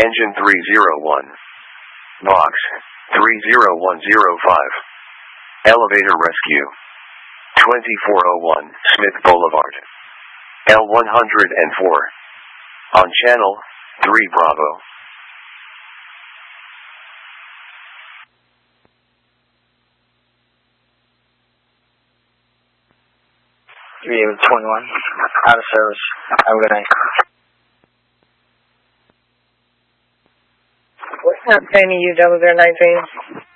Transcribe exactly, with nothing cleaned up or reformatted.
Engine three zero one. Box three zero one zero five. Elevator rescue. twenty-four oh one Smith Boulevard. L one oh four. On channel three Bravo. three twenty-one. Out of service. Have a good night. What's happening to you, double zero nineteen?